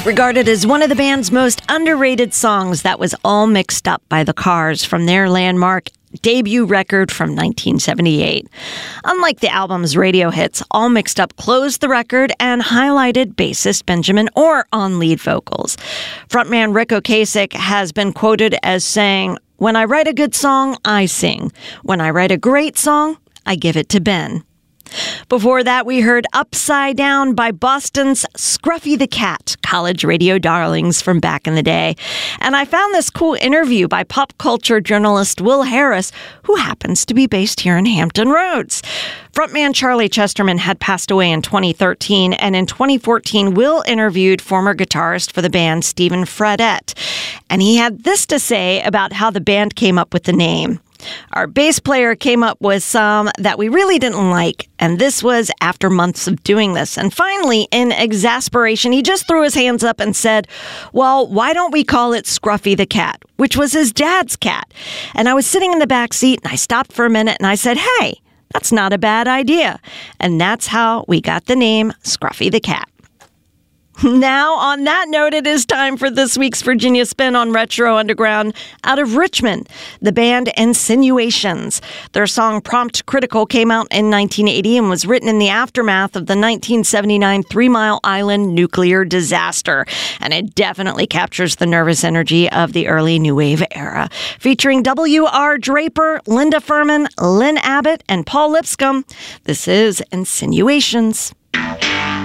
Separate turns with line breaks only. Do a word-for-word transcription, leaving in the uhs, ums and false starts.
Regarded as one of the band's most underrated songs, that was All Mixed Up by The Cars from their landmark debut record from nineteen seventy-eight. Unlike the album's radio hits, All Mixed Up closed the record and highlighted bassist Benjamin Orr on lead vocals. Frontman Ric Ocasek has been quoted as saying, "When I write a good song, I sing. When I write a great song, I give it to Ben." Before that, we heard Upside Down by Boston's Scruffy the Cat, college radio darlings from back in the day. And I found this cool interview by pop culture journalist Will Harris, who happens to be based here in Hampton Roads. Frontman Charlie Chesterman had passed away in twenty thirteen, and in twenty fourteen, Will interviewed former guitarist for the band Stephen Fredette. And he had this to say about how the band came up with the name. "Our bass player came up with some that we really didn't like, and this was after months of doing this. And finally, in exasperation, he just threw his hands up and said, well, why don't we call it Scruffy the Cat, which was his dad's cat? And I was sitting in the back seat, and I stopped for a minute, and I said, hey, that's not a bad idea. And that's how we got the name Scruffy the Cat." Now, on that note, it is time for this week's Virginia Spin on Retro Underground. Out of Richmond, the band Insinuations. Their song Prompt Critical came out in nineteen eighty and was written in the aftermath of the nineteen seventy-nine Three Mile Island nuclear disaster. And it definitely captures the nervous energy of the early New Wave era. Featuring W R Draper, Linda Furman, Lynn Abbott, and Paul Lipscomb, this is Insinuations.